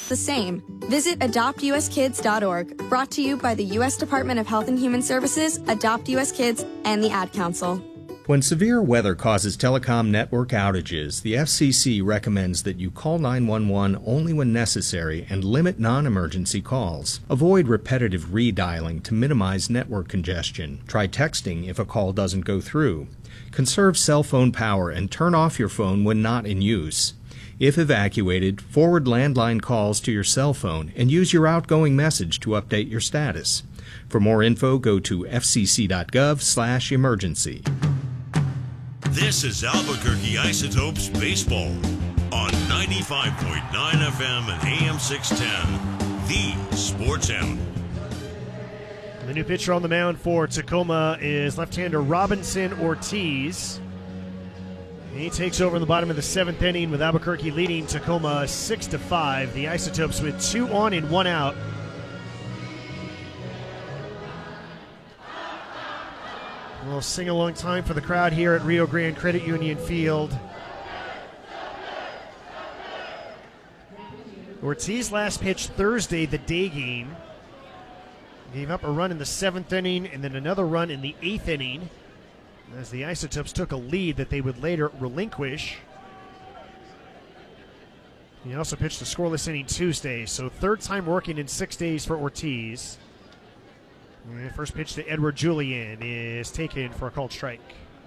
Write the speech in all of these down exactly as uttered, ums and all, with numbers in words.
costs the same. Visit adopt u s kids dot org, brought to you by the U S Department of Health and Human Services, Adopt U S Kids, and the Ad Council. When severe weather causes telecom network outages, the F C C recommends that you call nine one one only when necessary and limit non-emergency calls. Avoid repetitive redialing to minimize network congestion. Try texting if a call doesn't go through. Conserve cell phone power and turn off your phone when not in use. If evacuated, forward landline calls to your cell phone and use your outgoing message to update your status. For more info, go to f c c dot gov slash emergency. This is Albuquerque Isotopes Baseball on ninety-five point nine F M and A M six ten, the Sports Animal. The new pitcher on the mound for Tacoma is left-hander Robinson Ortiz. He takes over in the bottom of the seventh inning with Albuquerque leading Tacoma six to five. The Isotopes with two on and one out. A little sing-along time for the crowd here at Rio Grande Credit Union Field. Ortiz last pitched Thursday, the day game. Gave up a run in the seventh inning and then another run in the eighth inning as the Isotopes took a lead that they would later relinquish. He also pitched a scoreless inning Tuesday, so third time working in six days for Ortiz. And first pitch to Edward Julian is taken for a called strike.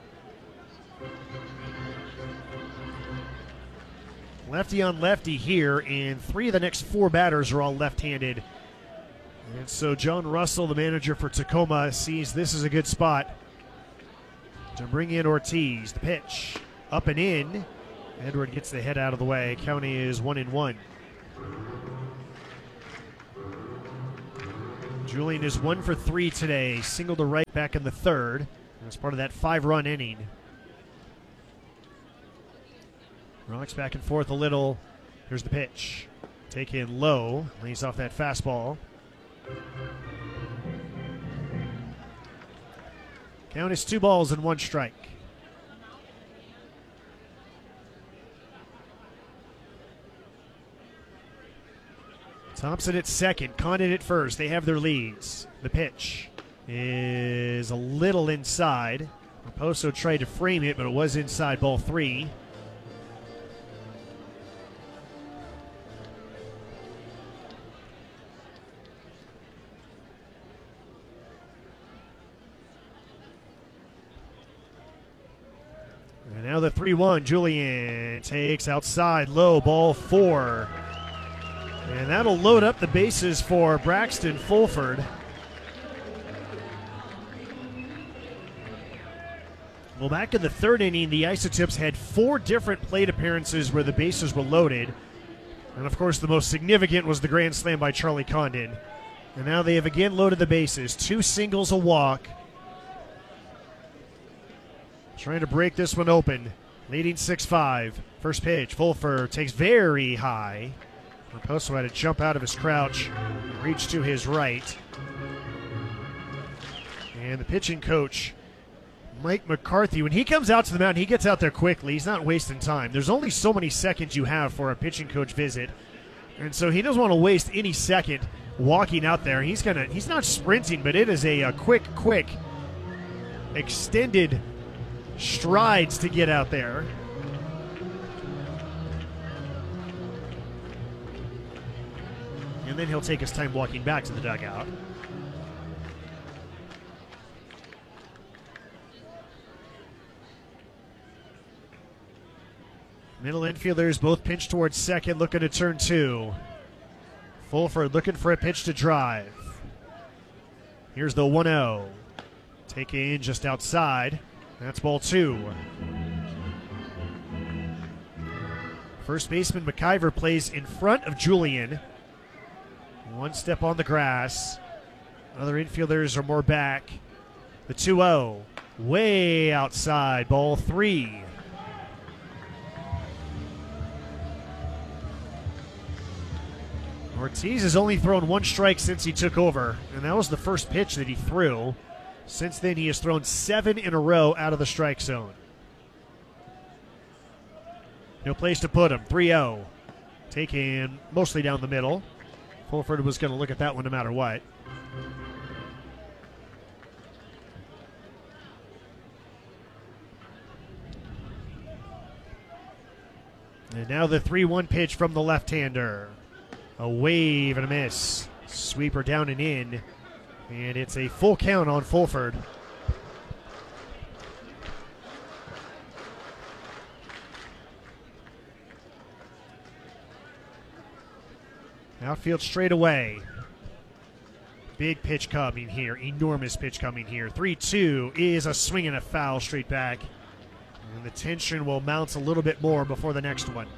Lefty on lefty here, and three of the next four batters are all left-handed. And so John Russell, the manager for Tacoma, sees this is a good spot to bring in Ortiz. The pitch up and in. Edward gets the head out of the way. County is one and one. Julian is one for three today. Single to right back in the third. That's part of that five-run inning. Rocks back and forth a little. Here's the pitch. Taken low. Lays off that fastball. Count is two balls and one strike. Thompson at second, Condon at first. They have their leads. The pitch is a little inside. Raposo tried to frame it, but it was inside, ball three. And now the three one. Julian takes outside, low, ball four. And that'll load up the bases for Braxton Fulford. Well, back in the third inning, the Isotopes had four different plate appearances where the bases were loaded. And, of course, the most significant was the grand slam by Charlie Condon. And now they have again loaded the bases. Two singles, a walk. Trying to break this one open. Leading six five. First pitch, Fulford takes very high. Raposo had to jump out of his crouch, reach to his right. And the pitching coach, Mike McCarthy, when he comes out to the mound, he gets out there quickly. He's not wasting time. There's only so many seconds you have for a pitching coach visit. And so he doesn't want to waste any second walking out there. He's gonna he's not sprinting, but it is a, a quick, quick, extended strides to get out there. And then he'll take his time walking back to the dugout. Middle infielders both pitch towards second, looking to turn two. Fulford looking for a pitch to drive. Here's the one oh. Taken just outside. That's ball two. First baseman McIver plays in front of Julian. One step on the grass. Other infielders are more back. The two oh. Way outside. Ball three. Ortiz has only thrown one strike since he took over, and that was the first pitch that he threw. Since then, he has thrown seven in a row out of the strike zone. No place to put him. three oh. taken mostly down the middle. Fulford was going to look at that one no matter what. And now the three one pitch from the left-hander. A wave and a miss. Sweeper down and in. And it's a full count on Fulford. Outfield straight away. Big pitch coming here. Enormous pitch coming here. three two is a swing and a foul straight back. And the tension will mount a little bit more before the next one.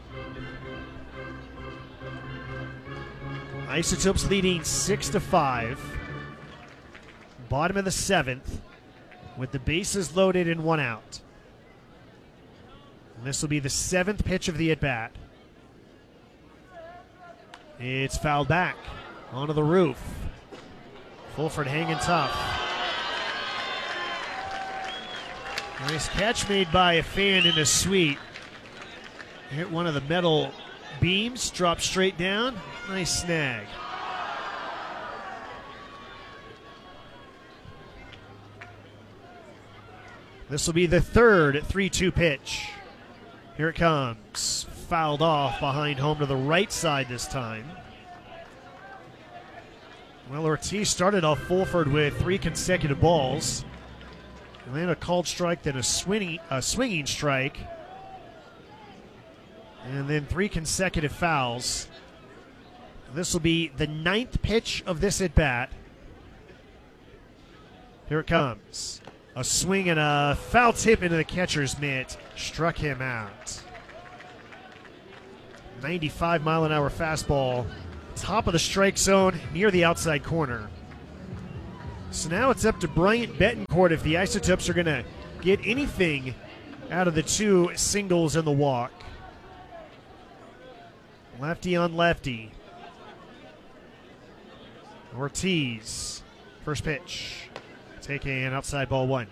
Isotopes leading six to five. Bottom of the seventh with the bases loaded and one out. And this will be the seventh pitch of the at-bat. It's fouled back onto the roof. Fulford hanging tough. Nice catch made by a fan in a suite. Hit one of the metal beams, dropped straight down. Nice snag. This will be the third three two pitch. Here it comes. Fouled off behind home to the right side this time. Well, Ortiz started off Fulford with three consecutive balls. And then a called strike, then a swinging, a swinging strike. And then three consecutive fouls. This will be the ninth pitch of this at-bat. Here it comes. A swing and a foul tip into the catcher's mitt. Struck him out. ninety-five mile an hour fastball. Top of the strike zone near the outside corner. So now it's up to Bryant Betancourt if the Isotopes are going to get anything out of the two singles and the walk. Lefty on lefty. Ortiz. First pitch. Taking outside ball one.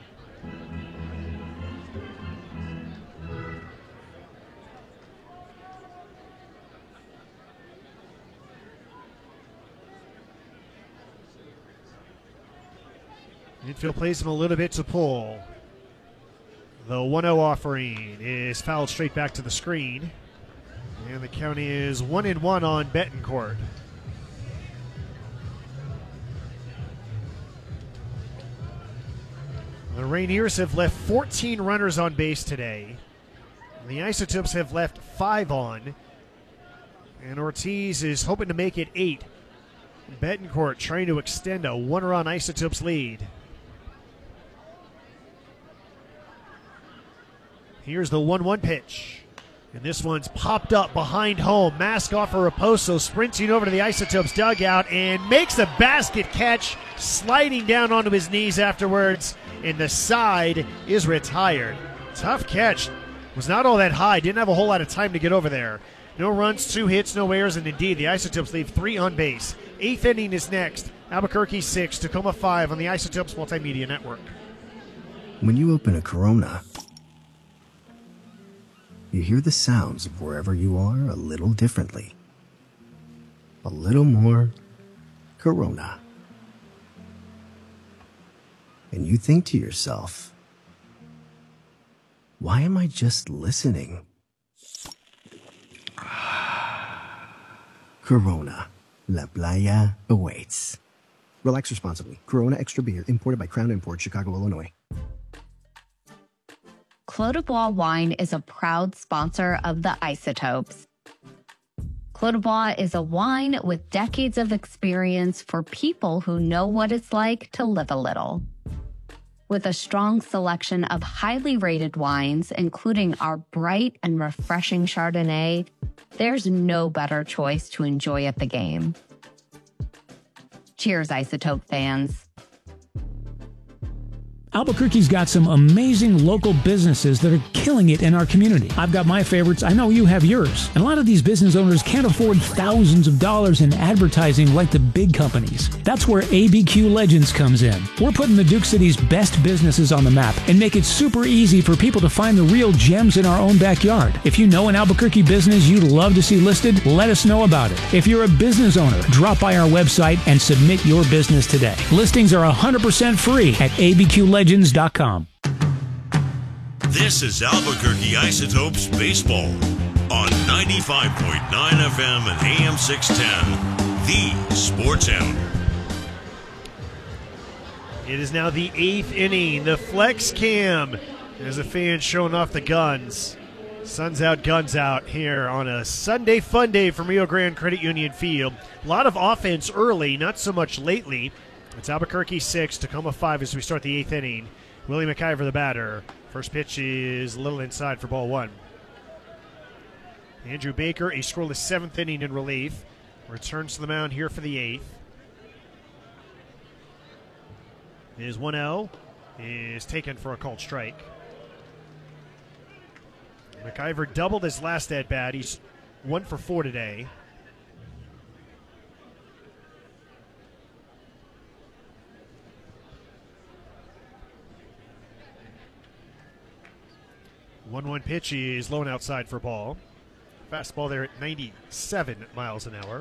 Infield plays him a little bit to pull. The one oh offering is fouled straight back to the screen. And the count is one and one on Betancourt. The Rainiers have left fourteen runners on base today. The Isotopes have left five on. And Ortiz is hoping to make it eight. Betancourt trying to extend a one-run Isotopes lead. Here's the one one pitch. And this one's popped up behind home. Mask off for Raposo, sprinting over to the Isotopes dugout and makes a basket catch, sliding down onto his knees afterwards. And the side is retired. Tough catch. Was not all that high. Didn't have a whole lot of time to get over there. No runs, two hits, no errors, and indeed the Isotopes leave three on base. Eighth inning is next. Albuquerque six, Tacoma five on the Isotopes Multimedia Network. When you open a Corona, you hear the sounds of wherever you are a little differently. A little more Corona. And you think to yourself, why am I just listening? Corona. La Playa awaits. Relax responsibly. Corona Extra Beer, imported by Crown Imports, Chicago, Illinois. Clos du Bois Wine is a proud sponsor of the Isotopes. Clos du Bois is a wine with decades of experience for people who know what it's like to live a little. With a strong selection of highly rated wines, including our bright and refreshing Chardonnay, there's no better choice to enjoy at the game. Cheers, Isotope fans. Albuquerque's got some amazing local businesses that are killing it in our community. I've got my favorites. I know you have yours. And a lot of these business owners can't afford thousands of dollars in advertising like the big companies. That's where A B Q Legends comes in. We're putting the Duke City's best businesses on the map and make it super easy for people to find the real gems in our own backyard. If you know an Albuquerque business you'd love to see listed, let us know about it. If you're a business owner, drop by our website and submit your business today. Listings are one hundred percent free at A B Q legends dot com. This is Albuquerque Isotopes Baseball on ninety-five point nine F M and A M six ten, the Sports Hound. It is now the eighth inning. The flex cam as the fans showing off the guns. Sun's out, guns out here on a Sunday fun day from Rio Grande Credit Union Field. A lot of offense early, not so much lately. It's Albuquerque six, Tacoma five as we start the eighth inning. Willie McIver, the batter. First pitch is a little inside for ball one. Andrew Baker, a scoreless seventh inning in relief. Returns to the mound here for the eighth. His one oh is taken for a called strike. McIver doubled his last at bat. He's one for four today. one one pitch is low and outside for ball. Fastball there at ninety-seven miles an hour.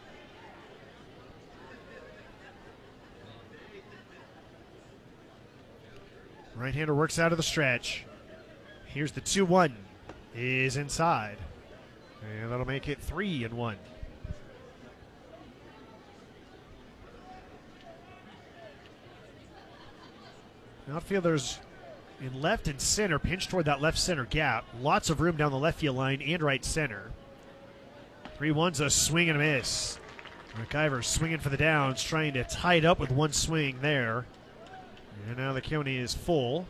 Right-hander works out of the stretch. Here's the two one. Is inside. And that'll make it three and one. Outfielders in left and center, pinch toward that left center gap. Lots of room down the left field line and right center. three one's a swing and a miss. McIver swinging for the downs, trying to tie it up with one swing there. And now the count is full.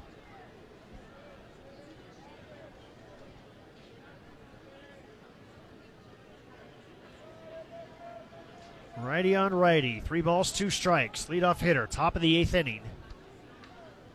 Righty on righty. Three balls, two strikes. Leadoff hitter, top of the eighth inning.